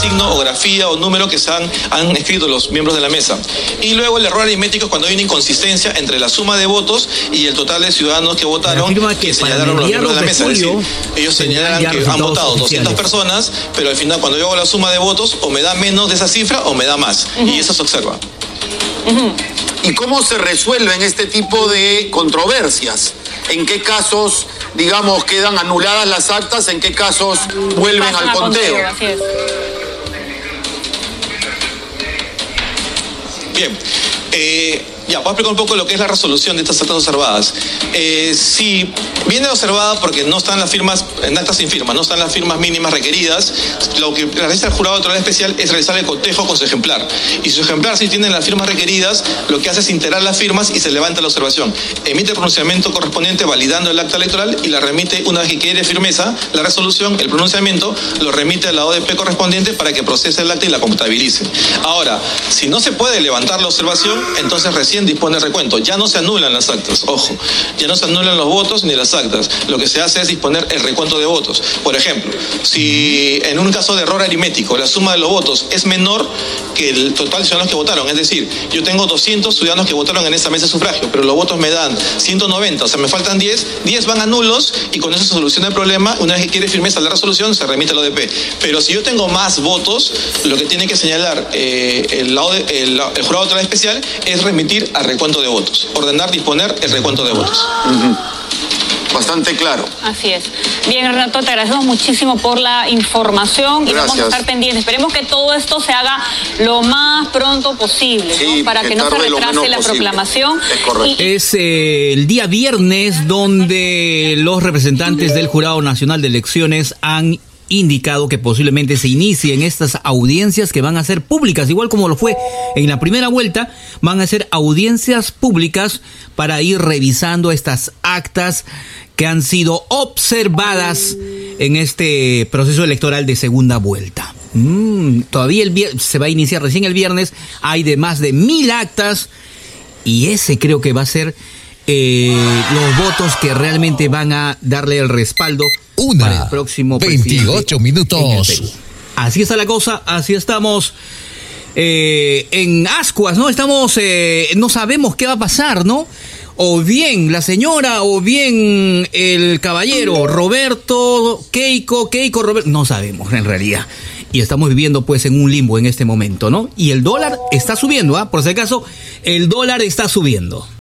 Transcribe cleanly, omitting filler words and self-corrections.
signo o grafía o número que han escrito los miembros de la mesa. Y luego el error aritmético es cuando hay una inconsistencia entre la suma de votos y el total de ciudadanos que votaron, que señalaron los miembros de la mesa. Es decir, ellos señalan que han votado 200 personas, pero al final cuando yo hago la suma de votos, o me da menos de esa cifra o me da más. Y eso se observa. ¿Y cómo se resuelven este tipo de controversias? ¿En qué casos, digamos, quedan anuladas las actas? ¿En qué casos vuelven al conteo? Así es. Bien. Ya, voy a explicar un poco lo que es la resolución de estas actas observadas. Si viene observada porque no están las firmas, en actas sin firma, no están las firmas mínimas requeridas, lo que realiza el jurado electoral especial es realizar el cotejo con su ejemplar. Y su ejemplar, si tiene las firmas requeridas, lo que hace es integrar las firmas y se levanta la observación. Emite el pronunciamiento correspondiente validando el acta electoral y la remite, una vez que quede firmeza, la resolución, el pronunciamiento, lo remite a la ODP correspondiente para que procese el acta y la computabilice. Ahora, si no se puede levantar la observación, entonces recién dispone el recuento. Ya no se anulan las actas, ojo, ya no se anulan los votos ni las actas. Lo que se hace es disponer el recuento de votos. Por ejemplo, si en un caso de error aritmético la suma de los votos es menor que el total de ciudadanos que votaron, es decir, yo tengo 200 ciudadanos que votaron en esa mesa de sufragio, pero los votos me dan 190, o sea, me faltan 10 van a nulos y con eso se soluciona el problema. Una vez que quiere firmeza la resolución, se remite a la ODP. Pero si yo tengo más votos, lo que tiene que señalar el jurado electoral especial es remitir a recuento de votos, ordenar disponer el recuento de votos. Bastante claro. Así es. Bien, Renato, te agradecemos muchísimo por la información y vamos a estar pendientes. Esperemos que todo esto se haga lo más pronto posible, sí, ¿no? Para que no se retrase la proclamación. Es correcto. Es el día viernes donde los representantes del Jurado Nacional de Elecciones han indicado que posiblemente se inicien estas audiencias que van a ser públicas, igual como lo fue en la primera vuelta. Van a ser audiencias públicas para ir revisando estas actas que han sido observadas en este proceso electoral de segunda vuelta. Todavía se va a iniciar recién el viernes. Hay de más de 1000 actas y ese creo que va a ser los votos que realmente van a darle el respaldo para el próximo 28 minutos. Así está la cosa, así estamos en ascuas, ¿no? Estamos, no sabemos qué va a pasar, ¿no? O bien la señora, o bien el caballero, Roberto, Keiko, Roberto, no sabemos en realidad. Y estamos viviendo pues en un limbo en este momento, ¿no? Y el dólar está subiendo, por si acaso, el dólar está subiendo.